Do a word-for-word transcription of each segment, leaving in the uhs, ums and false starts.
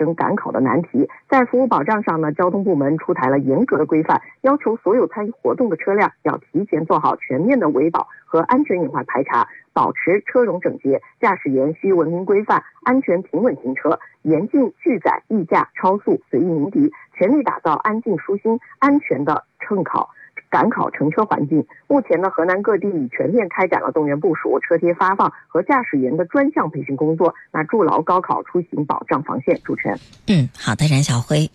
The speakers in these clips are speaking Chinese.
生赶考的难题。在服务保障上呢，交通部门出台了严格的规范，要求所有参与活动的车辆要提前做好全面的维保和安全隐患排查，保持车容整洁，驾驶员需文明规范，安全平稳停车，严禁拒载、溢驾、超速、随意鸣笛，全力打造安静舒心、安全的乘考赶考乘车环境。目前呢，河南各地已全面开展了动员部署、车贴发放和驾驶员的专项培训工作，那筑牢高考出行保障防线。主持人， 嗯，好的，冉晓辉。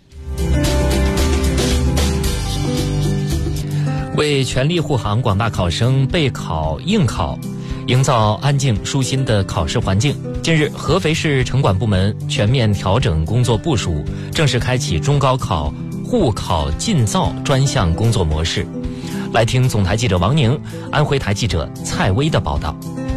为全力护航广大考生备考应考，营造安静舒心的考试环境，近日，合肥市城管部门全面调整工作部署，正式开启中高考护考进造专项工作模式。来听总台记者王宁、安徽台记者蔡薇的报道。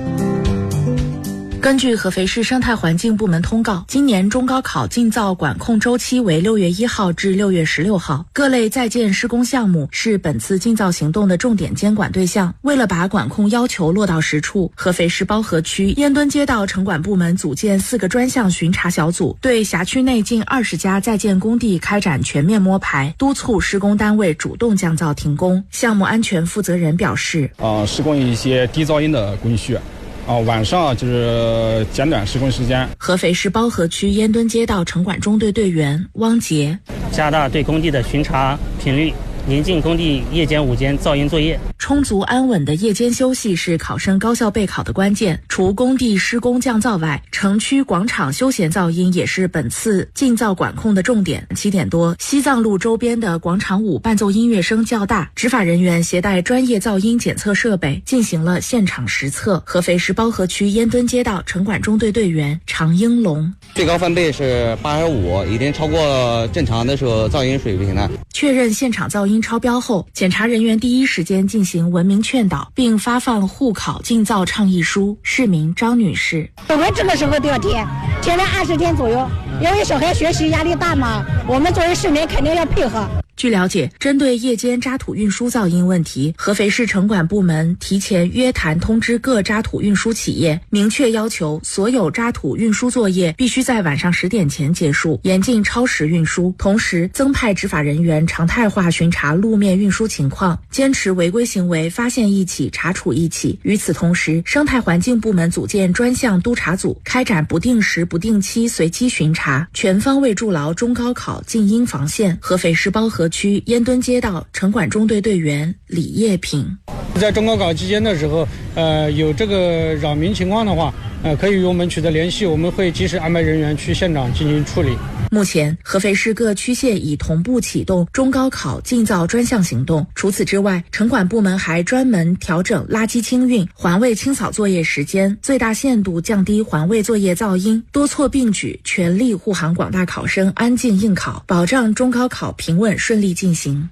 根据合肥市生态环境部门通告，今年中高考进造管控周期为六月一号至六月十六号，各类在建施工项目是本次进造行动的重点监管对象。为了把管控要求落到实处，合肥市包河区烟墩街道城管部门组建四个专项巡查小组，对辖区内近二十家在建工地开展全面摸排，督促施工单位主动降噪停工。项目安全负责人表示， 呃，施工一些低噪音的工序。啊、呃，晚上就是简短施工时间。 合肥市包河区烟墩街道城管中队队员汪杰， 加大对工地的巡查频率，临近工地夜间午间噪音作业。 充足安稳的夜间休息是考生高效备考的关键。除工地施工降噪外，城区广场休闲噪音也是本次进造管控的重点。七点多，西藏路周边的广场舞伴奏音乐声较大，执法人员携带专业噪音检测设备进行了现场实测。合肥市包河区烟墩街道城管中队队员常英龙， 最高分贝是八十五，已经超过正常的时候噪音水平了。 确认现场噪音超标后，检查人员第一时间进行文明劝导，并发放护考进造倡议书。市民张女士， 我们这个时候都要贴，贴了二十天左右，因为小孩学习压力大嘛，我们作为市民肯定要配合。 据了解，针对夜间渣土运输噪音问题，合肥市城管部门提前约谈通知各渣土运输企业，明确要求所有渣土运输作业必须在晚上十点前结束，严禁超时运输。同时，增派执法人员常态化巡查路面运输情况，坚持违规行为发现一起查处一起。与此同时，生态环境部门组建专项督查组，开展不定时不定期随机巡查，全方位筑牢中高考禁音防线。合肥市包河区烟墩街道城管中队队员李业平， 在中高考期间的时候，呃，有这个扰民情况的话，呃，可以与我们取得联系，我们会及时安排人员去现场进行处理。 目前，合肥市各区县已同步启动中高考进造专项行动。除此之外，城管部门还专门调整垃圾清运、环卫清扫作业时间，最大限度降低环卫作业噪音，多措并举，全力护航广大考生安静应考，保障中高考平稳顺利进行。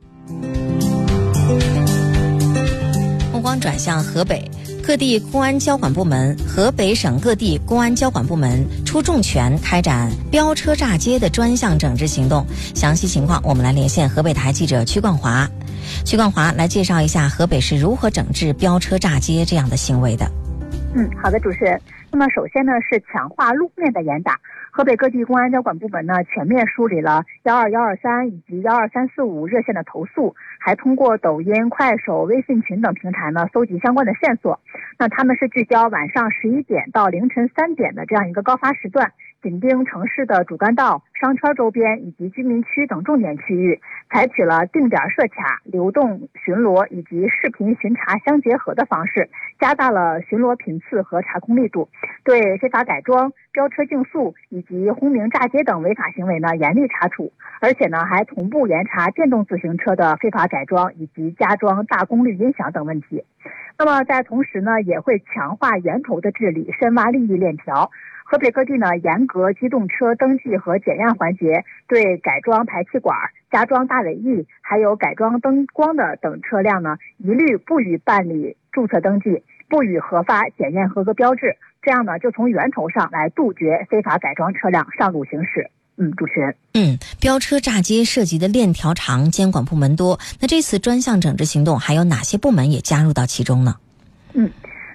目光转向河北。各地公安交管部门、河北省各地公安交管部门出重拳开展飙车炸街的专项整治行动。详细情况，我们来连线河北台记者曲冠华。曲冠华来介绍一下河北是如何整治飙车炸街这样的行为的。 嗯，好的，主持人。那么首先呢是强化路面的严打。河北各地公安交管部门呢全面梳理了幺二幺二三以及幺二三四五热线的投诉，还通过抖音、快手、微信群等平台呢搜集相关的线索。那他们是聚焦晚上十一点到凌晨三点的这样一个高发时段，紧盯城市的主干道、商圈周边以及居民区等重点区域，采取了定点设卡、流动巡逻以及视频巡查相结合的方式，加大了巡逻频次和查控力度，对非法改装、飙车竞速以及轰鸣炸街等违法行为呢严厉查处，而且呢还同步严查电动自行车的非法改装以及加装大功率音响等问题。那么在同时呢也会强化源头的治理，深挖利益链条。河北各地呢严格机动车登记和检验环节，对改装排气管、加装大尾翼还有改装灯光的等车辆呢一律不予办理注册登记，不予核发检验合格标志，这样呢就从源头上来杜绝非法改装车辆上路行驶。嗯，主持人。 嗯，飙车炸街涉及的链条长，监管部门多。那这次专项整治行动还有哪些部门也加入到其中呢？ 嗯，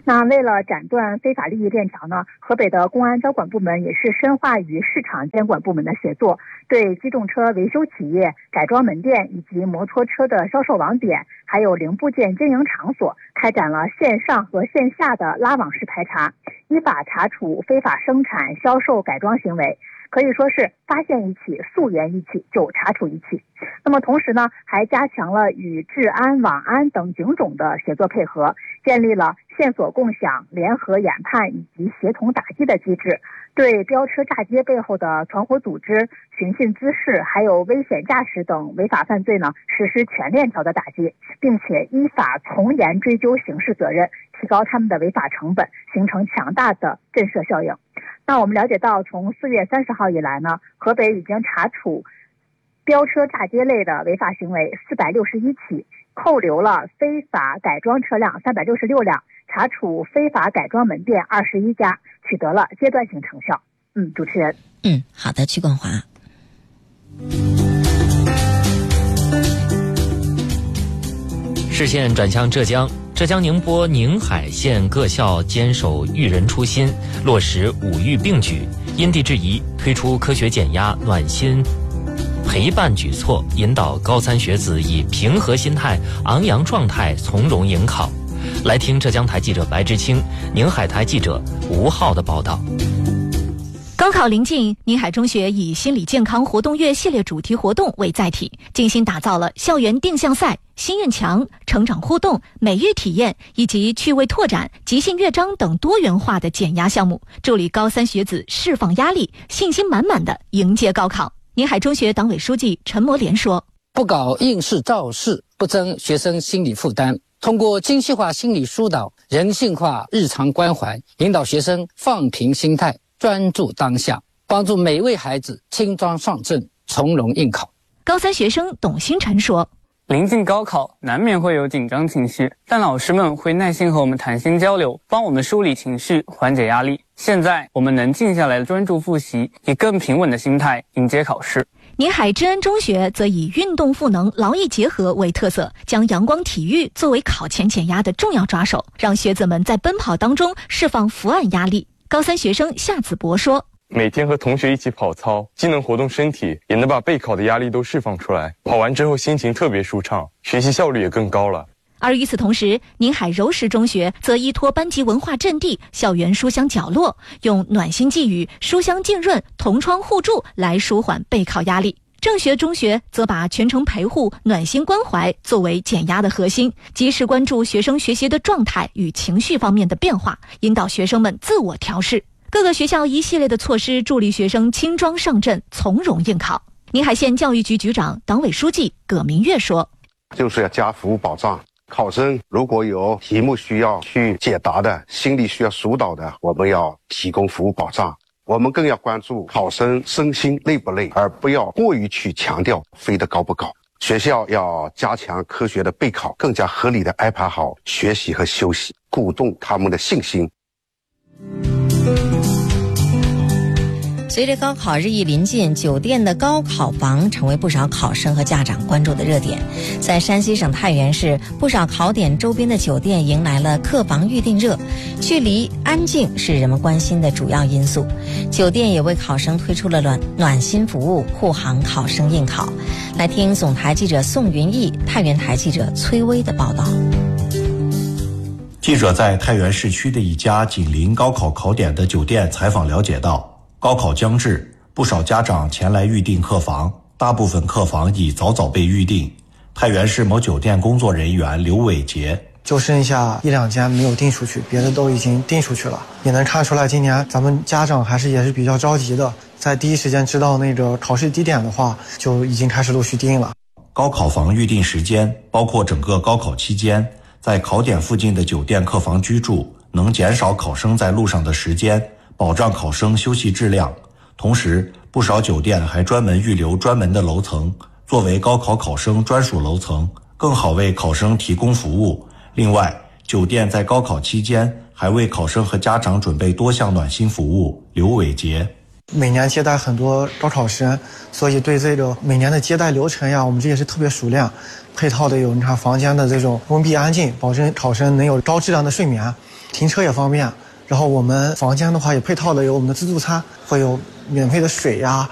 那为了斩断非法利益链条呢，河北的公安交管部门也是深化与市场监管部门的协作，对机动车维修企业、改装门店以及摩托车的销售网点，还有零部件经营场所开展了线上和线下的拉网式排查，依法查处非法生产、销售改装行为。可以说是发现一起溯源一起就查处一起。那么同时呢，还加强了与治安、网安等警种的协作配合，建立了线索共享、联合研判以及协同打击的机制，对飙车炸街背后的团伙组织、寻衅滋事还有危险驾驶等违法犯罪呢，实施全链条的打击，并且依法从严追究刑事责任，提高他们的违法成本，形成强大的震慑效应。那我们了解到，从四月三十号以来呢，河北已经查处飙车炸街类的违法行为四百六十一起，扣留了非法改装车辆三百六十六辆，查处非法改装门店二十一家，取得了阶段性成效。嗯，主持人。 嗯，好的，曲冠华。 视线转向浙江。浙江宁波宁海县各校坚守育人初心，落实五育并举，因地制宜推出科学减压、暖心陪伴举措，引导高三学子以平和心态、昂扬状态从容迎考。来听浙江台记者白之清、宁海台记者吴浩的报道。 高考临近，宁海中学以心理健康活动月系列主题活动为载体，精心打造了校园定向赛、心愿墙、成长互动、美育体验以及趣味拓展、即兴乐章等多元化的减压项目，助力高三学子释放压力，信心满满的迎接高考。宁海中学党委书记陈摩莲说：“ 不搞应试造势，不增学生心理负担，通过精细化心理疏导、人性化日常关怀，引导学生放平心态，专注当下，帮助每位孩子轻装上阵，从容应考。” 高三学生董星辰说：“ 临近高考，难免会有紧张情绪，但老师们会耐心和我们谈心交流，帮我们梳理情绪，缓解压力。现在我们能静下来专注复习，以更平稳的心态迎接考试。” 宁海知恩中学则以运动赋能、劳逸结合为特色，将阳光体育作为考前减压的重要抓手，让学子们在奔跑当中释放伏案压力。高三学生夏子博说：“ 每天和同学一起跑操，既能活动身体，也能把备考的压力都释放出来。跑完之后心情特别舒畅，学习效率也更高了。” 而与此同时，宁海柔石中学则依托班级文化阵地、校园书香角落，用暖心寄语、书香浸润、同窗互助来舒缓备考压力。正学中学则把全程陪护、暖心关怀作为减压的核心，及时关注学生学习的状态与情绪方面的变化，引导学生们自我调试。各个学校一系列的措施助力学生轻装上阵，从容应考。宁海县教育局局长、党委书记葛明月说：“ 就是要加服务保障。考生如果有题目需要去解答的，心理需要疏导的，我们要提供服务保障。我们更要关注考生身心累不累，而不要过于去强调飞得高不高。学校要加强科学的备考，更加合理的安排好学习和休息，鼓动他们的信心。” 随着高考日益临近，酒店的高考房成为不少考生和家长关注的热点。在山西省太原市，不少考点周边的酒店迎来了客房预订热。距离、安静是人们关心的主要因素，酒店也为考生推出了暖暖心服务，护航考生应考。来听总台记者宋云逸、太原台记者崔薇的报道。 记者在太原市区的一家紧邻高考考点的酒店采访了解到，高考将至，不少家长前来预订客房，大部分客房已早早被预订。太原市某酒店工作人员刘伟杰：“ 就剩下一两间没有订出去，别的都已经订出去了。也能看出来，今年咱们家长还是也是比较着急的，在第一时间知道那个考试地点的话，就已经开始陆续订了。” 高考房预订时间包括整个高考期间，在考点附近的酒店客房居住，能减少考生在路上的时间，保障考生休息质量。同时，不少酒店还专门预留专门的楼层，作为高考考生专属楼层，更好为考生提供服务。另外，酒店在高考期间还为考生和家长准备多项暖心服务。刘伟杰：“ 每年接待很多高考生，所以对这个每年的接待流程呀，我们这也是特别熟练。配套的有你看房间的这种封闭安静，保证考生能有高质量的睡眠。 停车也方便。然后我们房间的话也配套的有我们的自助餐，会有免费的水呀、